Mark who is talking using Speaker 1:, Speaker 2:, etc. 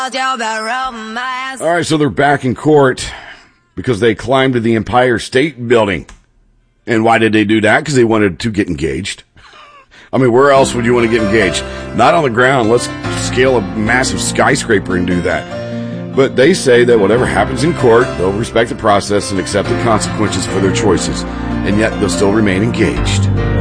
Speaker 1: All right, so they're back in court because they climbed to the Empire State Building. And why did they do that? Because they wanted to get engaged. I mean, where else would you want to get engaged? Not on the ground. Let's scale a massive skyscraper and do that. But they say that whatever happens in court, they'll respect the process and accept the consequences for their choices. And yet they'll still remain engaged.